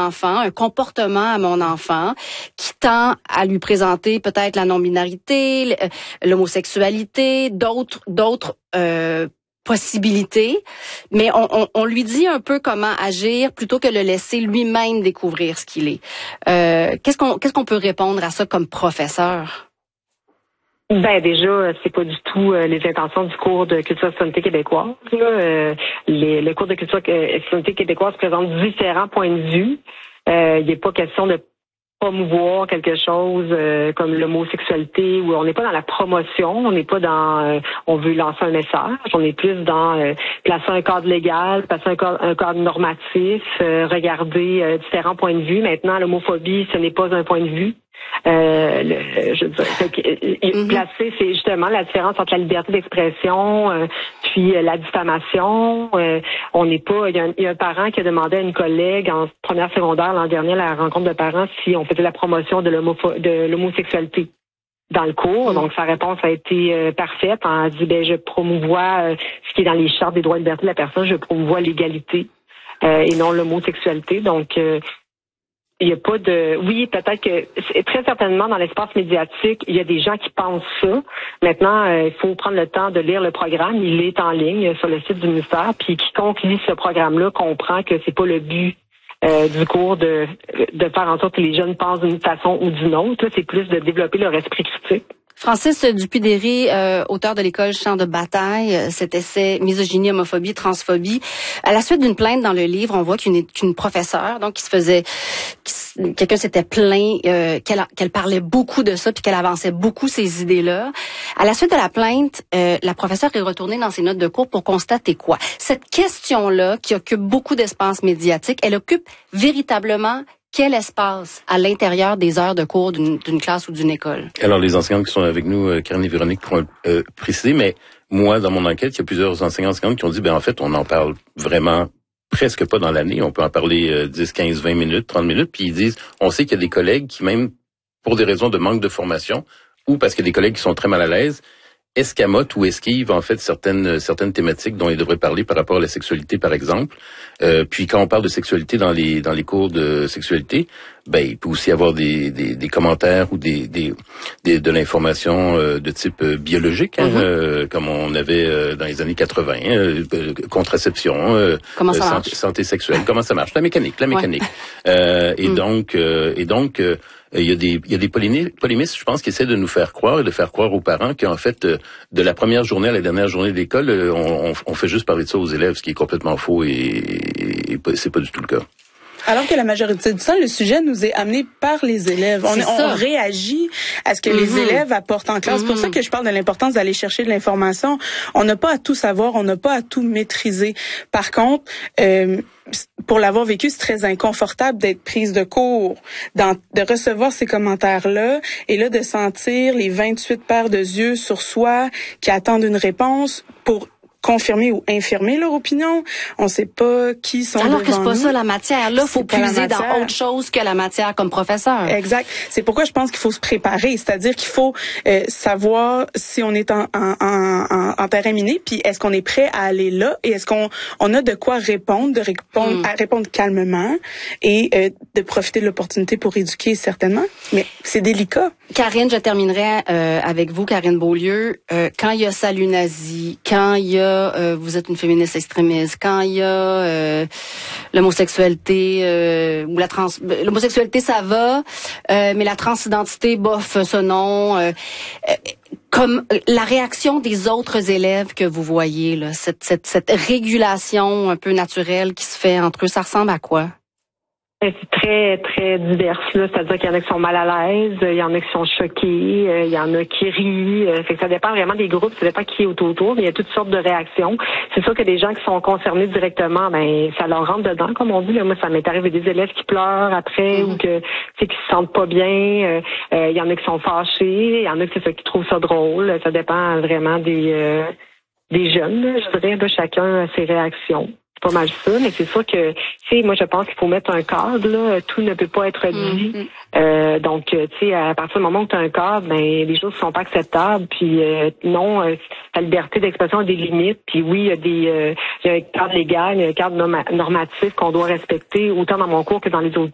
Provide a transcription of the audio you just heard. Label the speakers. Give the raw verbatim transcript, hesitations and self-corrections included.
Speaker 1: enfant, un comportement à mon enfant qui tend à lui présenter peut-être la non-binarité, l'homosexualité, d'autres d'autres euh, possibilités, mais on, on, on lui dit un peu comment agir plutôt que le laisser lui-même découvrir ce qu'il est. Euh, qu'est-ce qu'on qu'est-ce qu'on peut répondre à ça comme professeur?
Speaker 2: Ben déjà, c'est pas du tout euh, les intentions du cours de culture et citoyenneté québécoise. Là. Euh, les, le cours de culture et citoyenneté québécoise présente différents points de vue. Euh, il n'est pas question de promouvoir quelque chose euh, comme l'homosexualité, où on n'est pas dans la promotion, on n'est pas dans euh, on veut lancer un message, on est plus dans euh, placer un cadre légal, placer un cadre, un cadre normatif, euh, regarder euh, différents points de vue. Maintenant, l'homophobie, ce n'est pas un point de vue. Euh, le, je veux dire, mm-hmm. placer, c'est justement la différence entre la liberté d'expression euh, puis euh, la diffamation. Euh, on n'est pas. Il y, a un, il y a un parent qui a demandé à une collègue en première secondaire l'an dernier à la rencontre de parents si on faisait la promotion de, de l'homosexualité dans le cours. Mm-hmm. Donc sa réponse a été euh, parfaite. Elle a dit ben je promouvois euh, ce qui est dans les chartes des droits et libertés de la personne. Je promouvois l'égalité euh, et non l'homosexualité. Donc euh, il n'y a pas de... Oui, peut-être que... Très certainement, dans l'espace médiatique, il y a des gens qui pensent ça. Maintenant, euh, il faut prendre le temps de lire le programme. Il est en ligne sur le site du ministère. Puis quiconque lit ce programme-là comprend que c'est pas le but euh, du cours de, de faire en sorte que les jeunes pensent d'une façon ou d'une autre. Là, c'est plus de développer leur esprit critique.
Speaker 1: Francis Dupuy-Derry, euh, auteur de l'école Champ de bataille, euh, cet essai Misogynie, homophobie, transphobie. À la suite d'une plainte dans le livre, on voit qu'une qu'une professeure, donc qui se faisait, qui, quelqu'un s'était plaint euh, qu'elle qu'elle parlait beaucoup de ça puis qu'elle avançait beaucoup ces idées-là. À la suite de la plainte, euh, la professeure est retournée dans ses notes de cours pour constater quoi? Cette question-là, qui occupe beaucoup d'espace médiatique, elle occupe véritablement quel espace à l'intérieur des heures de cours d'une, d'une classe ou d'une école?
Speaker 3: Alors, les enseignantes qui sont avec nous, euh, Karine et Véronique, pourront euh, préciser, mais moi, dans mon enquête, il y a plusieurs enseignants enseignantes qui ont dit, ben en fait, on en parle vraiment presque pas dans l'année. On peut en parler euh, dix, quinze, vingt minutes, trente minutes, puis ils disent, on sait qu'il y a des collègues qui, même pour des raisons de manque de formation, ou parce qu'il y a des collègues qui sont très mal à l'aise, escamotent ou esquivent en fait certaines certaines thématiques dont ils devraient parler par rapport à la sexualité, par exemple. Euh, puis quand on parle de sexualité dans les dans les cours de sexualité, ben il peut aussi y avoir des des, des commentaires ou des des, des de l'information euh, de type euh, biologique, hein, mm-hmm. euh, comme on avait euh, dans les années quatre-vingts, euh, euh, contraception, euh,
Speaker 1: comment ça
Speaker 3: euh,
Speaker 1: marche?
Speaker 3: santé, santé sexuelle, comment ça marche, la mécanique, la mécanique. Ouais. Euh, et, mm. donc, euh, et donc euh, il y a des il y a des polémistes, je pense, qui essaient de nous faire croire et de faire croire aux parents qu'en fait, de la première journée à la dernière journée de l'école, on, on fait juste parler de ça aux élèves, ce qui est complètement faux et, et, et c'est pas du tout le cas.
Speaker 4: Alors que la majorité du temps, le sujet nous est amené par les élèves. On, on réagit à ce que mm-hmm. les élèves apportent en classe. Mm-hmm. C'est pour ça que je parle de l'importance d'aller chercher de l'information. On n'a pas à tout savoir, on n'a pas à tout maîtriser. Par contre, euh, pour l'avoir vécu, c'est très inconfortable d'être prise de cours, de recevoir ces commentaires-là, et là de sentir les vingt-huit paires de yeux sur soi qui attendent une réponse pour confirmer ou infirmer leur opinion. On sait pas qui sont
Speaker 1: Alors
Speaker 4: devant
Speaker 1: que c'est pas
Speaker 4: nous.
Speaker 1: ça la matière. Là, faut puiser dans autre chose que la matière comme professeur.
Speaker 4: Exact. C'est pourquoi je pense qu'il faut se préparer. C'est-à-dire qu'il faut euh, savoir si on est en, en, en, en terrain miné, puis est-ce qu'on est prêt à aller là, et est-ce qu'on on a de quoi répondre, de répondre, mm. à répondre calmement, et euh, de profiter de l'opportunité pour éduquer, certainement. Mais c'est délicat.
Speaker 1: Karine, je terminerai euh, avec vous, Karine Beaulieu. Euh, quand il y a Salut Nazi, quand il y a euh, vous êtes une féministe extrémiste, quand il y a euh, l'homosexualité euh, ou la trans, l'homosexualité ça va, euh, mais la transidentité, bof, ce non. Euh, euh, comme la réaction des autres élèves que vous voyez là, cette, cette, cette régulation un peu naturelle qui se fait entre eux, ça ressemble à quoi?
Speaker 2: C'est très, très divers, là. C'est-à-dire qu'il y en a qui sont mal à l'aise, il y en a qui sont choqués, il y en a qui rient. Fait que ça dépend vraiment des groupes, ça dépend qui est autour, mais il y a toutes sortes de réactions. C'est sûr que des gens qui sont concernés directement, ben ça leur rentre dedans, comme on dit. Là. Moi, ça m'est arrivé des élèves qui pleurent après mm-hmm. ou que c'est qui se sentent pas bien. Euh, euh, il y en a qui sont fâchés, il y en a qui, c'est ça, qui trouvent ça drôle. Ça dépend vraiment des euh, des jeunes, là, je dirais. Là, chacun a ses réactions. Pas mal ça, mais c'est sûr que, tu sais, moi je pense qu'il faut mettre un cadre, là, tout ne peut pas être dit. Mm-hmm. Euh, donc, tu sais, à partir du moment où tu as un cadre, ben les choses ne sont pas acceptables, puis euh, non, euh, ta liberté d'expression a des limites, puis oui, il y a des euh, il y a un cadre légal, il y a un cadre normatif qu'on doit respecter, autant dans mon cours que dans les autres